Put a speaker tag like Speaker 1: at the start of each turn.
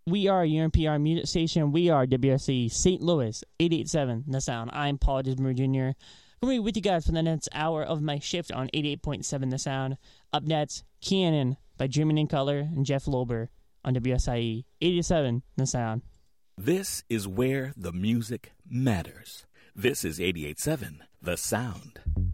Speaker 1: We are your NPR music station. We are WSC St. Louis 887 The Sound. I'm Paul Dismer Jr. I'm going to be with you guys for the next hour of my shift on 88.7 The Sound. Up next, Cannon by Dreaming in Color and Jeff Lober on WSIE 87 The Sound.
Speaker 2: This is where the music matters. This is 88.7 The Sound.